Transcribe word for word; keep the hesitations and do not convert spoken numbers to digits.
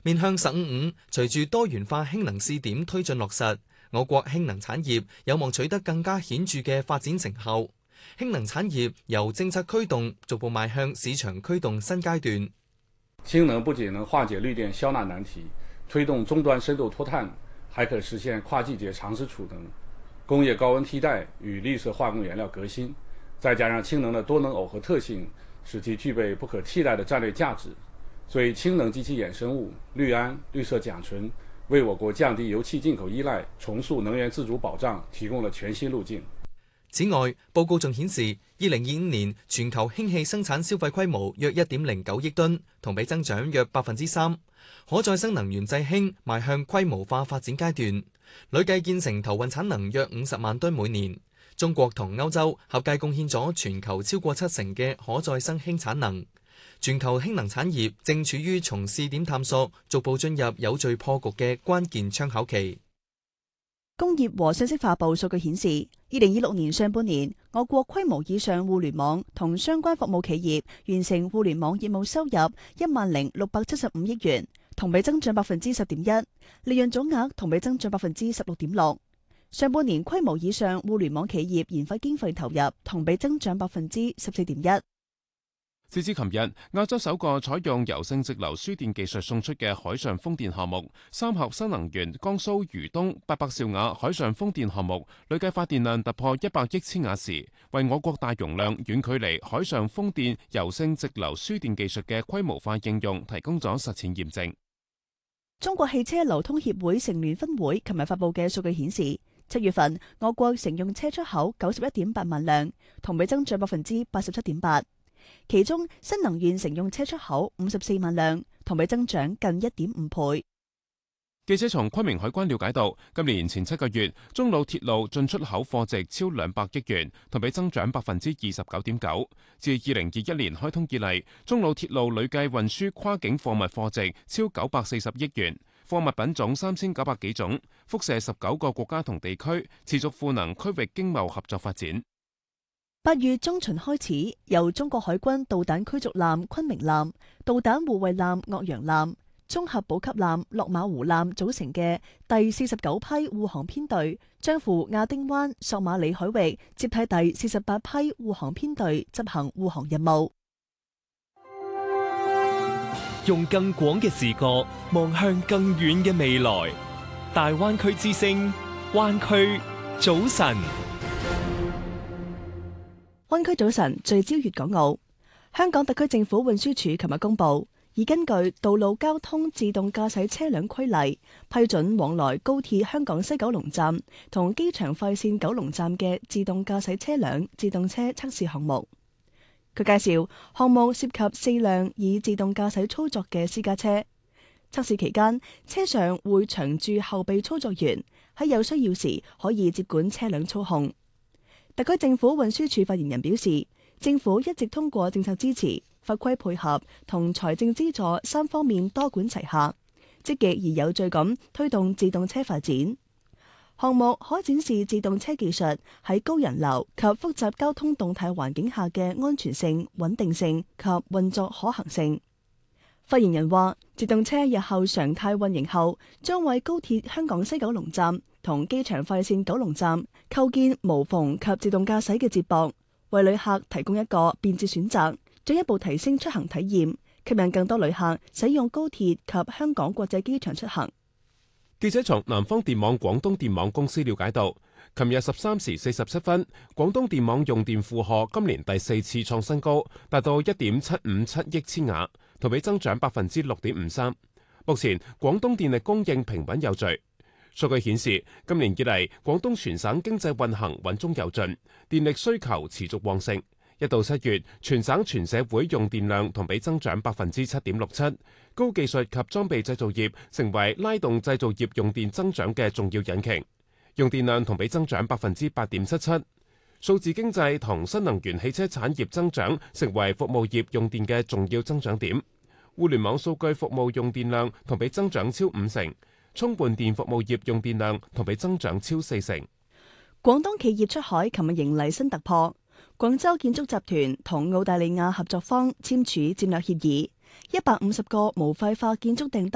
面向十五五，隨住多元化氫能試點推進落實，我國氫能產業有望取得更加顯著嘅發展成效。氫能產業由政策驅動逐步邁向市場驅動新階段。 氫能不僅能化解綠電消納難題，推動終端深度脫碳，還可實現跨季節長時儲能、工業高溫替代與綠色化工原料革新。再加上氫能的多能耦合特性，使其具備不可替代的戰略價值。所以氫能及其衍生物綠氨、綠色甲醇，為我國降低油氣進口依賴、重塑能源自主保障提供了全新路徑。 此外，報告仲顯示，二零二五年全球氫氣生產消費規模約一點零九億噸，同比增長約百分之三。可再生能源製氫邁向規模化發展階段，累計建成投運產能約五十萬噸每年。中國同歐洲合計貢獻咗全球超過七成嘅可再生氫產能。全球氫能產業正處於從試點探索逐步進入有序破局嘅關鍵窗口期。 工業和信息化部數據顯示，二零二六年上半年，我國規模以上互聯網同相關服務企業完成互聯網業務收入一萬零六百七十五億元，同比增長百分之十點一，利潤總額同比增長百分之十六點六。上半年規模以上互聯網企業研發經費投入同比增長百分之十四點一。 截至琴日，亞洲首個採用柔性直流輸電技術送出嘅海上風電項目三峽新能源江蘇渝東八百兆瓦海上風電項目，累計發電量突破一百億千瓦時，為我國大容量遠距離海上風電柔性直流輸電技術嘅規模化應用提供咗實踐驗證。 中國汽車流通協會成聯分會琴日發布嘅數據顯示，七月份我國乘用車出口九十一點八萬輛，同比增長百分之八十七點八。其中新能源乘用車出口五十四萬輛，同比增長近一點五倍。 記者從昆明海關了解到，今年前七個月，中老鐵路進出口貨值超兩百億元，同比增長百分之二十九點九。自二零二一年開通以嚟，中老鐵路累計運輸跨境貨物貨值超九百四十億元，貨物品種三千九百幾種，輻射十九個國家同地區，持續賦能區域經貿合作發展。 八月中旬開始，由中國海軍導彈驅逐艦昆明艦、導彈護衛艦岳陽艦、綜合補給艦落馬湖艦組成嘅第四十九批護航編隊，將赴亞丁灣索馬里海域接替第四十八批護航編隊執行護航任務。 用更廣嘅視角望向更遠嘅未來，大灣區之聲，灣區早晨。 灣區早晨聚焦粵港澳。香港特區政府運輸署琴日公布，已根據《道路交通自動駕駛車輛規例》批准往來高鐵香港西九龍站同機場快線九龍站嘅自動駕駛車輛自動車測試項目。佢介紹項目涉及四輛以自動駕駛操作嘅私家車。測試期間，車上會長駐後備操作員，喺有需要時可以接管車輛操控。特區政府運輸署發言人表示，政府一直通過政策支持、法規配合同財政資助三方面多管齊下，積極而有序咁推動自動車發展。項目可展示自動車技術喺高人流及複雜交通動態環境下嘅安全性、穩定性及運作可行性。發言人話，自動車日後常態運營後，將為高鐵香港西九龍站同機場快線九龍站構建無縫及自動駕駛嘅接駁，為旅客提供一個便捷選擇，進一步提升出行體驗，吸引更多旅客使用高鐵及香港國際機場出行。 記者從南方電網廣東電網公司了解到，琴日十三時四十七分，廣東電網用電負荷今年第四次創新高，達到一點七五七億千瓦，同比增長百分之六點五三。目前廣東電力供應平穩有序。數據顯示，今年以嚟廣東全省經濟運行穩中有進，電力需求持續旺盛。一到七月，全省全社會用電量同比增長百分之七點六七，高技術及裝備製造業成為拉動製造業用電增長嘅重要引擎，用電量同比增長百分之八點七七。數字經濟同新能源汽車產業增長成為服務業用電嘅重要增長點，互聯網數據服務用電量同比增長超五成，充換電服務業用電量同比增長超四成。 廣東企業出海琴日迎嚟新突破。廣州建築集團同澳大利亞合作方簽署戰略協議，一百五十個模塊化建築訂單